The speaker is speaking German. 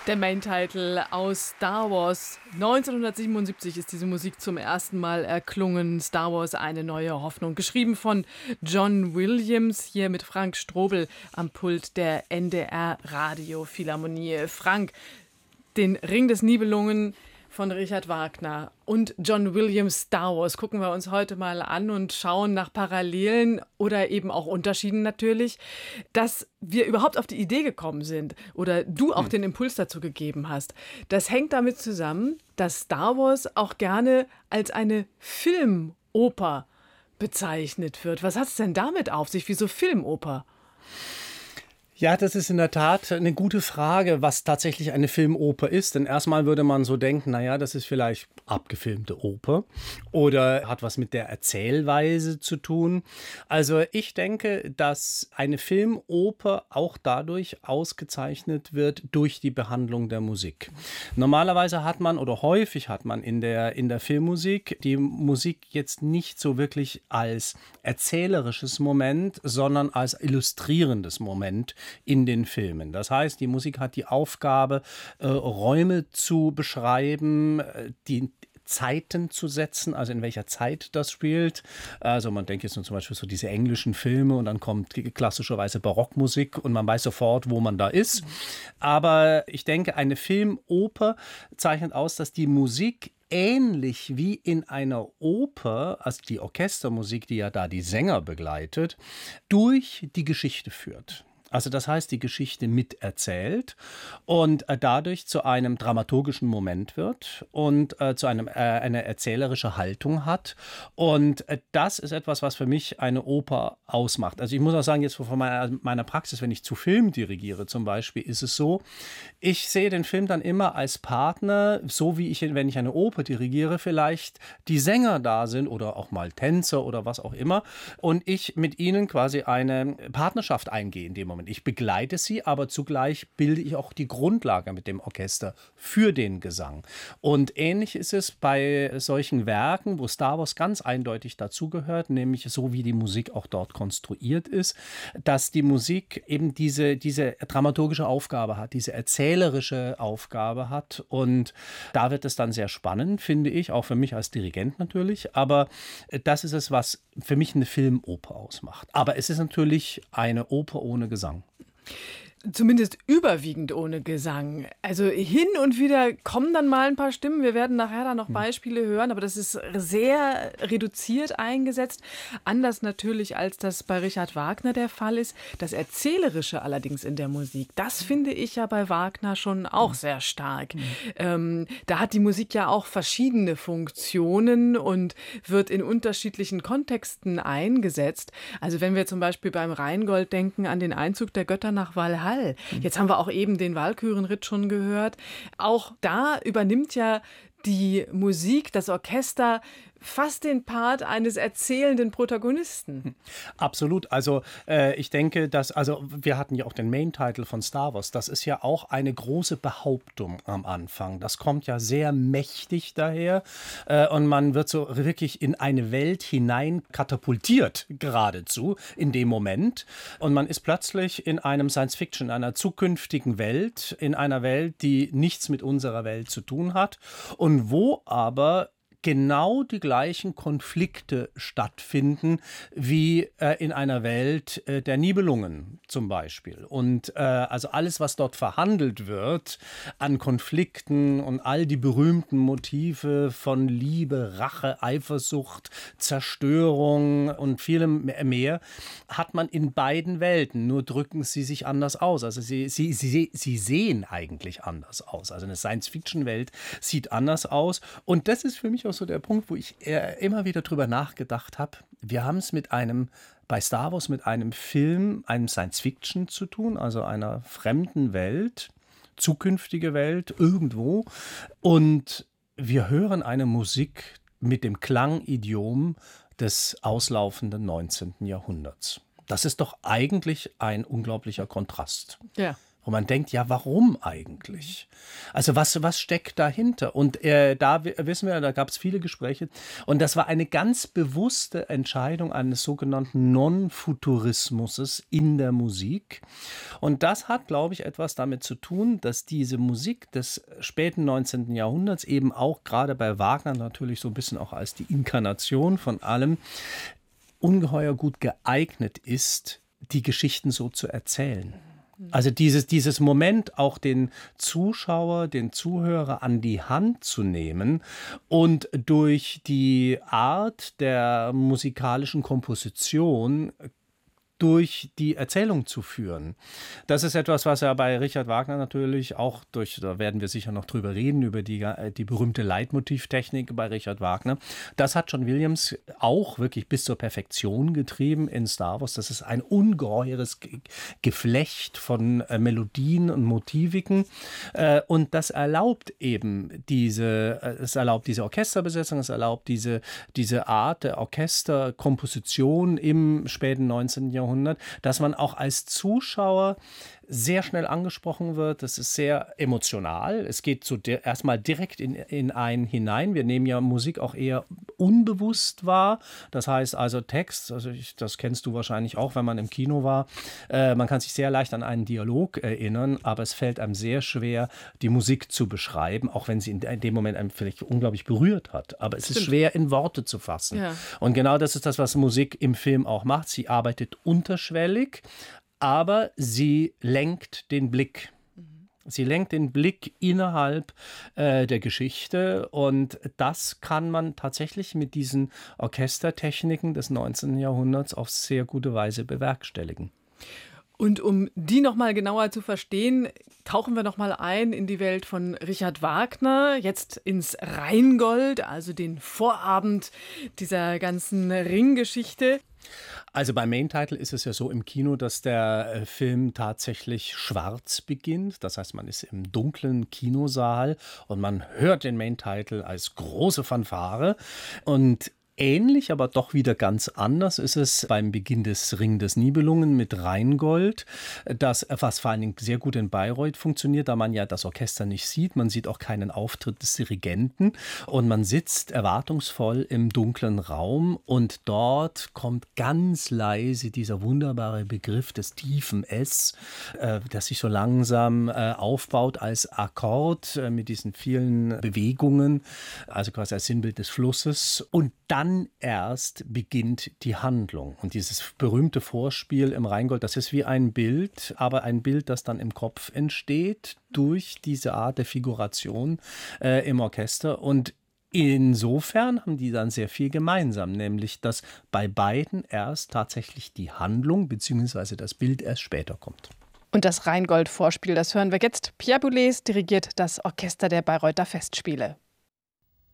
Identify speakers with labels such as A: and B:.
A: Der Main-Title aus Star Wars. 1977 ist diese Musik zum ersten Mal erklungen. Star Wars, eine neue Hoffnung. Geschrieben von John Williams, hier mit Frank Strobel am Pult der NDR Radiophilharmonie. Frank, den Ring des Nibelungen von Richard Wagner und John Williams Star Wars gucken wir uns heute mal an und schauen nach Parallelen oder eben auch Unterschieden natürlich. Dass wir überhaupt auf die Idee gekommen sind oder du auch den Impuls dazu gegeben hast, das hängt damit zusammen, dass Star Wars auch gerne als eine Filmoper bezeichnet wird. Was hat es denn damit auf sich? Wieso Filmoper?
B: Ja, das ist in der Tat eine gute Frage, was tatsächlich eine Filmoper ist. Denn erstmal würde man so denken, naja, das ist vielleicht abgefilmte Oper oder hat was mit der Erzählweise zu tun. Also ich denke, dass eine Filmoper auch dadurch ausgezeichnet wird durch die Behandlung der Musik. Normalerweise hat man oder häufig hat man in der Filmmusik die Musik jetzt nicht so wirklich als erzählerisches Moment, sondern als illustrierendes Moment in den Filmen. Das heißt, die Musik hat die Aufgabe, Räume zu beschreiben, die Zeiten zu setzen, also in welcher Zeit das spielt. Also man denkt jetzt nur zum Beispiel so diese englischen Filme und dann kommt klassischerweise Barockmusik und man weiß sofort, wo man da ist. Aber ich denke, eine Filmoper zeichnet aus, dass die Musik ähnlich wie in einer Oper, also die Orchestermusik, die ja da die Sänger begleitet, durch die Geschichte führt. Also das heißt, die Geschichte miterzählt und dadurch zu einem dramaturgischen Moment wird und zu eine erzählerische Haltung hat. Und das ist etwas, was für mich eine Oper ausmacht. Also ich muss auch sagen, jetzt von meiner Praxis, wenn ich zu Film dirigiere zum Beispiel, ist es so, ich sehe den Film dann immer als Partner, so wie ich, wenn ich eine Oper dirigiere, vielleicht die Sänger da sind oder auch mal Tänzer oder was auch immer und ich mit ihnen quasi eine Partnerschaft eingehe in dem Moment. Ich begleite sie, aber zugleich bilde ich auch die Grundlage mit dem Orchester für den Gesang. Und ähnlich ist es bei solchen Werken, wo Star Wars ganz eindeutig dazugehört, nämlich so wie die Musik auch dort konstruiert ist, dass die Musik eben diese dramaturgische Aufgabe hat, diese erzählerische Aufgabe hat. Und da wird es dann sehr spannend, finde ich, auch für mich als Dirigent natürlich. Aber das ist es, was für mich eine Filmoper ausmacht. Aber es ist natürlich eine Oper ohne Gesang.
A: Zumindest überwiegend ohne Gesang. Also hin und wieder kommen dann mal ein paar Stimmen. Wir werden nachher da noch Beispiele hören, aber das ist sehr reduziert eingesetzt. Anders natürlich, als das bei Richard Wagner der Fall ist. Das Erzählerische allerdings in der Musik, das finde ich ja bei Wagner schon auch sehr stark. Da hat die Musik ja auch verschiedene Funktionen und wird in unterschiedlichen Kontexten eingesetzt. Also wenn wir zum Beispiel beim Rheingold denken an den Einzug der Götter nach Walhall. Jetzt haben wir auch eben den Walkürenritt schon gehört. Auch da übernimmt ja die Musik, das Orchester, fast den Part eines erzählenden Protagonisten.
B: Absolut. Also ich denke, wir hatten ja auch den Main-Title von Star Wars. Das ist ja auch eine große Behauptung am Anfang. Das kommt ja sehr mächtig daher und man wird so wirklich in eine Welt hinein katapultiert geradezu in dem Moment. Und man ist plötzlich in einem Science-Fiction, in einer zukünftigen Welt, in einer Welt, die nichts mit unserer Welt zu tun hat und wo aber genau die gleichen Konflikte stattfinden wie in einer Welt der Nibelungen zum Beispiel. Und also alles, was dort verhandelt wird an Konflikten und all die berühmten Motive von Liebe, Rache, Eifersucht, Zerstörung und vielem mehr, hat man in beiden Welten, nur drücken sie sich anders aus. Also sie sehen eigentlich anders aus. Also eine Science-Fiction-Welt sieht anders aus. Und das ist für mich auch so der Punkt, wo ich immer wieder drüber nachgedacht habe. Wir haben es bei Star Wars mit einem Film, einem Science-Fiction zu tun, also einer fremden Welt, zukünftige Welt, irgendwo. Und wir hören eine Musik mit dem Klangidiom des auslaufenden 19. Jahrhunderts. Das ist doch eigentlich ein unglaublicher Kontrast.
A: Ja.
B: Und man denkt, ja, warum eigentlich? Also was steckt dahinter? Und da wissen wir, da gab es viele Gespräche. Und das war eine ganz bewusste Entscheidung eines sogenannten Non-Futurismus in der Musik. Und das hat, glaube ich, etwas damit zu tun, dass diese Musik des späten 19. Jahrhunderts eben auch gerade bei Wagner natürlich so ein bisschen auch als die Inkarnation von allem ungeheuer gut geeignet ist, die Geschichten so zu erzählen. Also dieses Moment, auch den Zuschauer, den Zuhörer an die Hand zu nehmen und durch die Art der musikalischen Komposition durch die Erzählung zu führen. Das ist etwas, was ja bei Richard Wagner natürlich auch da werden wir sicher noch drüber reden, über die berühmte Leitmotivtechnik bei Richard Wagner. Das hat John Williams auch wirklich bis zur Perfektion getrieben in Star Wars. Das ist ein ungeheures Geflecht von Melodien und Motiviken. Und das erlaubt eben diese Orchesterbesetzung, es erlaubt diese Art der Orchesterkomposition im späten 19. Jahrhundert, dass man auch als Zuschauer sehr schnell angesprochen wird. Das ist sehr emotional. Es geht so erstmal direkt in einen hinein. Wir nehmen ja Musik auch eher unbewusst wahr. Das heißt also Text, das kennst du wahrscheinlich auch, wenn man im Kino war. Man kann sich sehr leicht an einen Dialog erinnern, aber es fällt einem sehr schwer, die Musik zu beschreiben, auch wenn sie in dem Moment einem vielleicht unglaublich berührt hat. Aber es ist schwer in Worte zu fassen. Ja. Und genau das ist das, was Musik im Film auch macht. Sie arbeitet unterschwellig, aber sie lenkt den Blick. Sie lenkt den Blick innerhalb der Geschichte und das kann man tatsächlich mit diesen Orchestertechniken des 19. Jahrhunderts auf sehr gute Weise bewerkstelligen.
A: Und um die nochmal genauer zu verstehen, tauchen wir nochmal ein in die Welt von Richard Wagner, jetzt ins Rheingold, also den Vorabend dieser ganzen Ringgeschichte.
B: Also beim Main Title ist es ja so im Kino, dass der Film tatsächlich schwarz beginnt. Das heißt, man ist im dunklen Kinosaal und man hört den Main Title als große Fanfare. Und ähnlich, aber doch wieder ganz anders ist es beim Beginn des Ring des Nibelungen mit Rheingold, was vor allen Dingen sehr gut in Bayreuth funktioniert, da man ja das Orchester nicht sieht. Man sieht auch keinen Auftritt des Dirigenten und man sitzt erwartungsvoll im dunklen Raum und dort kommt ganz leise dieser wunderbare Begriff des tiefen S, das sich so langsam aufbaut als Akkord mit diesen vielen Bewegungen, also quasi als Sinnbild des Flusses. Und dann erst beginnt die Handlung. Und dieses berühmte Vorspiel im Rheingold, das ist wie ein Bild, aber ein Bild, das dann im Kopf entsteht durch diese Art der Figuration im Orchester. Und insofern haben die dann sehr viel gemeinsam, nämlich dass bei beiden erst tatsächlich die Handlung bzw. das Bild erst später kommt.
A: Und das Rheingold-Vorspiel, das hören wir jetzt. Pierre Boulez dirigiert das Orchester der Bayreuther Festspiele.